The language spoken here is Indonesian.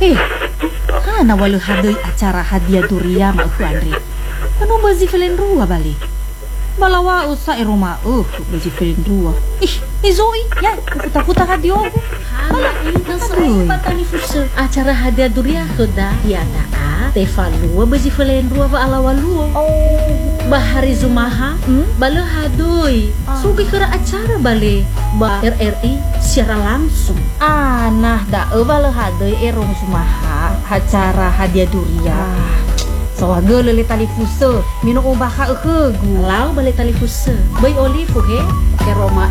Eh, hana walau hadai acara hadiah durian mak Andre. Anu bazi felen rua balik. Balawa usa rumah bazi felen rua. Zoi ya, puta-puta hadiah aku. Hala, nang sering patani fusa acara hadiah durian sudah ya daa. Tevalua bazi felen rua ba alawalua. Bahari Zumaha, bala hadoi. Sugi kira acara bale ba RRI secara langsung. Nah, da bala hadai erong Zumaha acara hadiah durian. Sawaga lele tali fusa minum ubah ka gu. Lau bale tali fusa. Bay olive he ke Roma